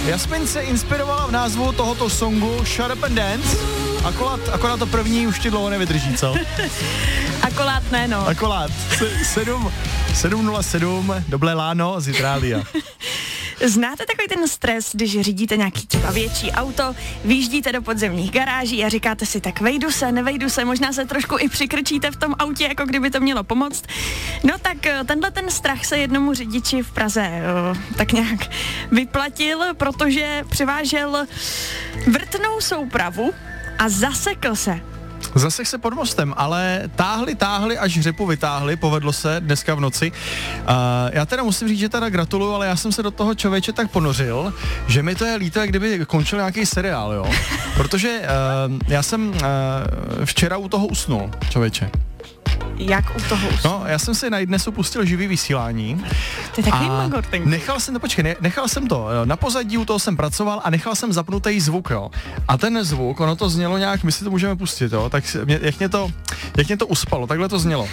Jasmin se inspirovala v názvu tohoto songu Shut Up and Dance, akorát to první už ti dlouho nevydrží, co? Akorát ne, no. Akorát. 7:07, doble láno z Itálie. Znáte takový ten stres, když řídíte nějaký třeba větší auto, vyjíždíte do podzemních garáží a říkáte si, tak vejdu se, nevejdu se, možná se trošku i přikrčíte v tom autě, jako kdyby to mělo pomoct. No tak tenhle ten strach se jednomu řidiči v Praze tak nějak vyplatil, protože převážel vrtnou soupravu a zasekl se. Zasek se pod mostem, ale táhli, až řepu vytáhli, povedlo se dneska v noci. Já teda musím říct, že teda gratuluju, ale já jsem se do toho člověče tak ponořil, že mi to je líto, jak kdyby končil nějaký seriál, jo. Protože já jsem včera u toho usnul, člověče. Jak u toho usnul? No, já jsem si na iDnesu pustil živý vysílání. To je takový magorting. Nechal jsem to na pozadí, u toho jsem pracoval a nechal jsem zapnutý zvuk, jo. A ten zvuk, ono to znělo nějak, my si to můžeme pustit, jo, tak jak mě to uspalo, takhle to znělo.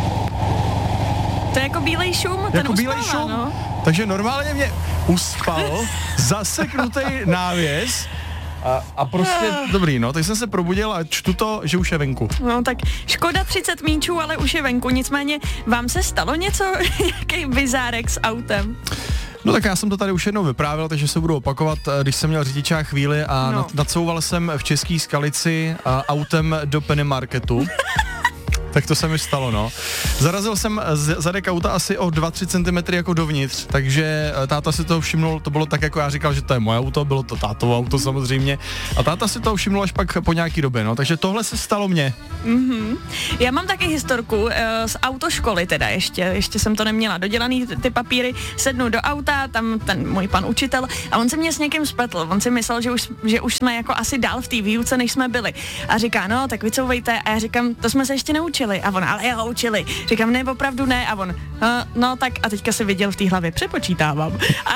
To je jako bílej šum, jako bílej šum, no? Takže normálně mě uspal zaseknutý návěs. A prostě dobrý, no, tak jsem se probudil a čtu to, že už je venku. No tak škoda 30 míčů, ale už je venku, nicméně vám se stalo něco, nějaký bizárek s autem? No tak já jsem to tady už jednou vyprávěl, takže se budu opakovat, když jsem měl řidičák chvíli a nacouval jsem v České Skalici autem do Penny Marketu. Tak to se mi stalo, no. Zarazil jsem zadek auta asi o 2-3 cm jako dovnitř, takže táta si toho všimnul, to bylo tak, jako já říkal, že to je moje auto, bylo to tátovo auto samozřejmě, a táta si toho všimnul až pak po nějaký době, no, takže tohle se stalo mně. Mm-hmm. Já mám taky historku z autoškoly teda, ještě jsem to neměla dodělaný, ty papíry, sednu do auta, tam ten můj pan učitel a on se mě s někým spletl, on si myslel, že už jsme jako asi dál v té výuce, než jsme byli a říká, no, tak vycouvejte a já říkám, to jsme se ještě neučili. A on, ale jeho učili. Říkám, ne, opravdu ne. A on, no tak a teďka si viděl v té hlavě, přepočítávám.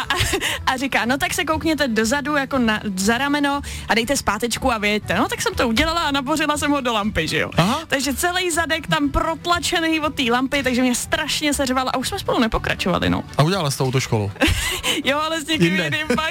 A říká, no tak se koukněte dozadu, jako za rameno a dejte zpátečku a vyjeďte. No tak jsem to udělala a nabořila jsem ho do lampy, že jo. Aha. Takže celý zadek tam protlačený od té lampy, takže mě strašně seřvala a už jsme spolu nepokračovali, no. A udělala jsi to autoškolu? Jo, ale s někým jiným pak.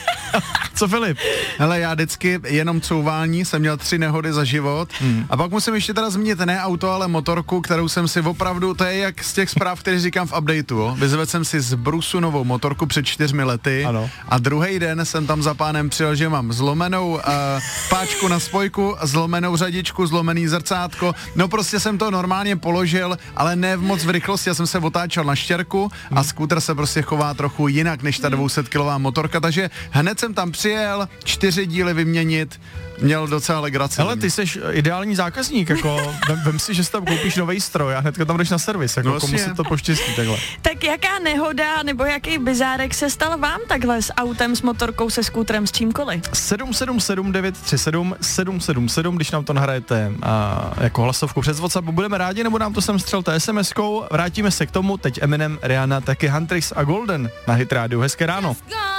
Co Filip? Hele, já vždycky jenom couvání, jsem měl 3 nehody za život a pak musím ještě teda zmínit ne auto, ale motorku, kterou jsem si opravdu, to je jak z těch zpráv, které říkám v updateu, vyzvedl jsem si z brusu novou motorku před 4 lety. Ano. A druhý den jsem tam za pánem přijel, že mám zlomenou páčku na spojku, zlomenou řadičku, zlomený zrcátko, no prostě jsem to normálně položil, ale ne moc v rychlosti, já jsem se otáčel na štěrku a skútr se prostě chová trochu jinak než ta 200kilová motorka, takže hned jsem tam přijel, 4 díly vyměnit, měl docela legraci. Ale ty jsi ideální zákazník, jako vem si, že si tam koupíš nový stroj a hnedka tam jdeš na servis, jako komu se to poštěstí takhle. Tak jaká nehoda nebo jaký bizárek se stal vám takhle s autem, s motorkou, se skútrem, s čímkoliv? 777 937 777, když nám to nahrajete jako hlasovku přes WhatsApp, budeme rádi, nebo nám to sem střelte SMS-kou, vrátíme se k tomu, teď Eminem, Rihanna, taky Huntrix a Golden na Hit Radio. Hezké ráno.